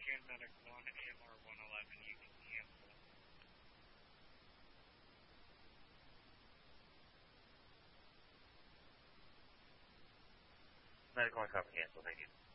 Medic 1, AMR 111, you can cancel. Medic 1, cover cancel, thank you.